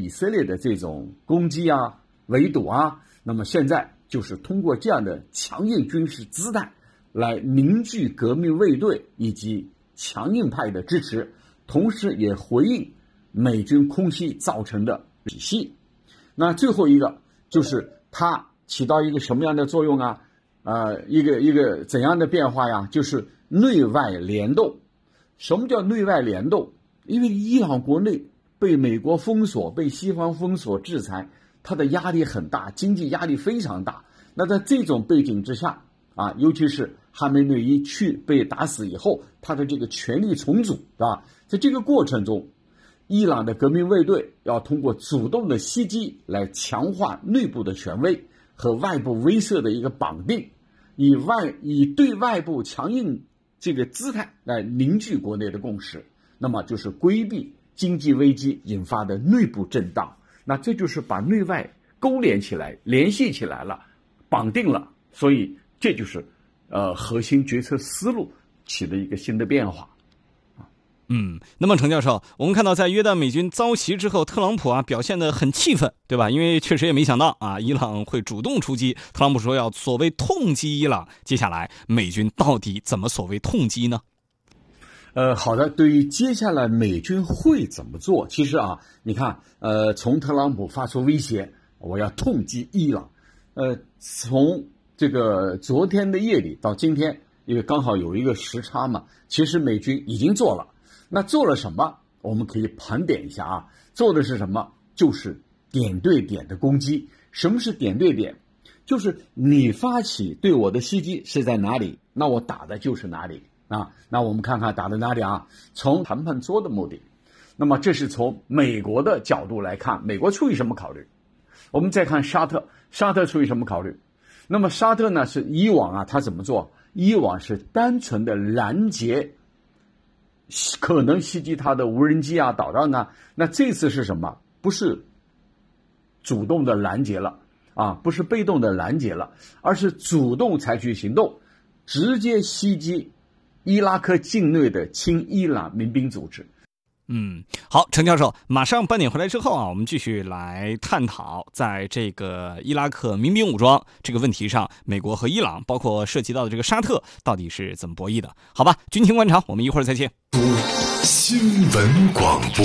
以色列的这种攻击啊、围堵啊，那么现在就是通过这样的强硬军事姿态来凝聚革命卫队以及强硬派的支持，同时也回应美军空袭造成的体系。那最后一个就是它起到一个什么样的作用啊？一个怎样的变化呀？就是内外联动。什么叫内外联动？因为伊朗国内被美国封锁，被西方封锁制裁，它的压力很大，经济压力非常大。那在这种背景之下啊，尤其是哈梅内伊被打死以后，他的这个权力重组啊，在这个过程中，伊朗的革命卫队要通过主动的袭击来强化内部的权威和外部威慑的一个绑定，以对外部强硬这个姿态来凝聚国内的共识，那么就是规避经济危机引发的内部震荡。那这就是把内外勾连起来，联系起来了，绑定了，所以这就是核心决策思路起了一个新的变化。 那么程教授，我们看到在约旦美军遭袭之后，特朗普表现得很气愤，对吧？因为确实也没想到伊朗会主动出击。特朗普说要所谓痛击伊朗，接下来美军到底怎么所谓痛击呢？ 好的，对于接下来美军会怎么做，其实你看，从特朗普发出威胁，我要痛击伊朗，从这个昨天的夜里到今天，因为刚好有一个时差嘛，其实美军已经做了。那做了什么？我们可以盘点一下做的是什么？就是点对点的攻击。什么是点对点？就是你发起对我的袭击是在哪里，那我打的就是哪里那我们看看打的哪里从谈判桌的目的。那么这是从美国的角度来看，美国出于什么考虑？我们再看沙特出于什么考虑？那么沙特呢，是以往他怎么做？以往是单纯的拦截可能袭击他的无人机导弹那这次是什么？不是主动的拦截了不是被动的拦截了，而是主动采取行动，直接袭击伊拉克境内的亲伊朗民兵组织。 好，程教授，马上半点回来之后我们继续来探讨在这个伊拉克民兵武装这个问题上，美国和伊朗包括涉及到的这个沙特到底是怎么博弈的。好吧，军情观察，我们一会儿再见。 新闻广播，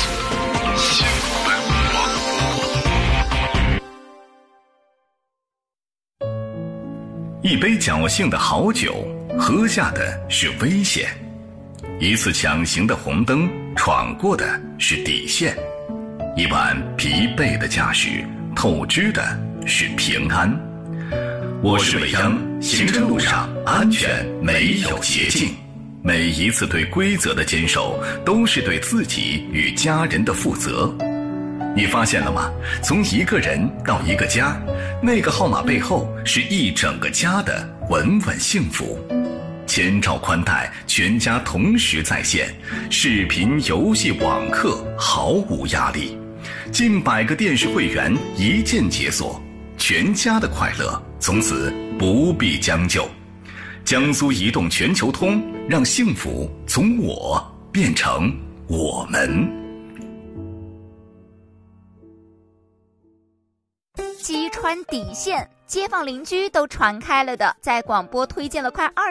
一杯侥幸的好酒，喝下的是危险；一次抢行的红灯，闯过的是底线；一晚疲惫的驾驶，透支的是平安。我是伟央，行车路上安全没有捷径，每一次对规则的坚守，都是对自己与家人的负责。你发现了吗？从一个人到一个家，那个号码背后是一整个家的稳稳幸福。千兆宽带，全家同时在线，视频、游戏、网课毫无压力，近100个电视会员一键解锁，全家的快乐从此不必将就。江苏移动全球通，让幸福从我变成我们。 击穿底线，街坊邻居都传开了的，在广播推荐了快